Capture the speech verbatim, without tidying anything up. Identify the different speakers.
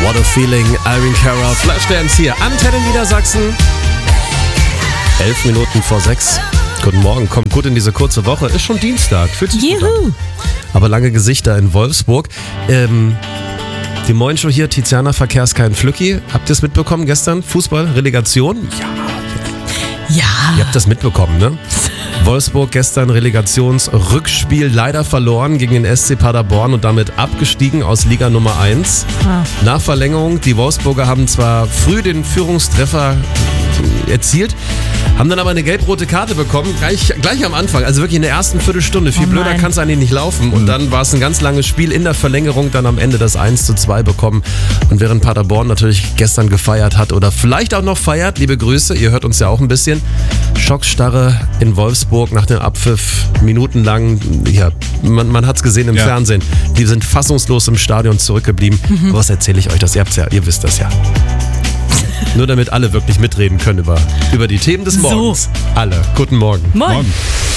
Speaker 1: What a Feeling, Irene Cara, Flashdance hier, Antenne Niedersachsen. Elf Minuten vor sechs. Guten Morgen, kommt gut in diese kurze Woche. Ist schon Dienstag, fühlt sich gut an. Aber lange Gesichter in Wolfsburg. Ähm, die Morgenshow hier, Tiziana Verkehrs kein Flücki. Habt ihr es mitbekommen gestern? Fußball, Relegation? Ja.
Speaker 2: Ja.
Speaker 1: Ihr habt das mitbekommen, ne? Wolfsburg gestern Relegationsrückspiel leider verloren gegen den S C Paderborn und damit abgestiegen aus Liga Nummer eins.
Speaker 2: Ah.
Speaker 1: Nach Verlängerung, die Wolfsburger haben zwar früh den Führungstreffer erzielt, haben dann aber eine gelb-rote Karte bekommen, gleich, gleich am Anfang, also wirklich in der ersten Viertelstunde. Viel
Speaker 2: Oh
Speaker 1: blöder kann es eigentlich nicht laufen. Und dann war es ein ganz langes Spiel, in der Verlängerung dann am Ende das eins zu zwei bekommen. Und während Paderborn natürlich gestern gefeiert hat oder vielleicht auch noch feiert, liebe Grüße, ihr hört uns ja auch ein bisschen, Schockstarre in Wolfsburg nach dem Abpfiff, minutenlang, ja, man, man hat es gesehen im
Speaker 3: ja.
Speaker 1: Fernsehen, die sind fassungslos im Stadion zurückgeblieben. Mhm. Aber was erzähle ich euch das? Ihr habt's ja, ihr wisst das ja. Nur damit alle wirklich mitreden können über, über die Themen des Morgens.
Speaker 2: So.
Speaker 1: Alle. Guten Morgen.
Speaker 2: Moin.
Speaker 3: Morgen.